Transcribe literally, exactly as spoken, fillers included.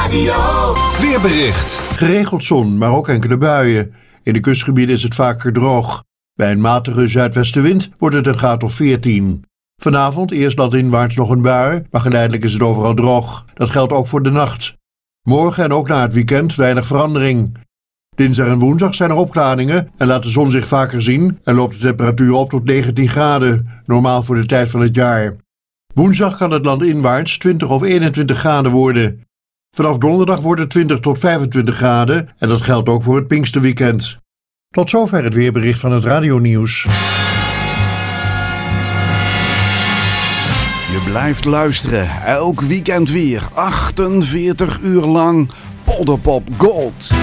radio. Weerbericht. Geregeld zon, maar ook enkele buien. In de kustgebieden is het vaker droog. Bij een matige zuidwestenwind wordt het een graad of veertien. Vanavond eerst landinwaarts nog een bui, maar geleidelijk is het overal droog. Dat geldt ook voor de nacht. Morgen en ook na het weekend weinig verandering. Dinsdag en woensdag zijn er opklaringen en laat de zon zich vaker zien en loopt de temperatuur op tot negentien graden, normaal voor de tijd van het jaar. Woensdag kan het landinwaarts twintig of eenentwintig graden worden. Vanaf donderdag wordt het twintig tot vijfentwintig graden en dat geldt ook voor het Pinksterweekend. Tot zover het weerbericht van het radionieuws. Je blijft luisteren, elk weekend weer, achtenveertig uur lang, Polderpop Gold.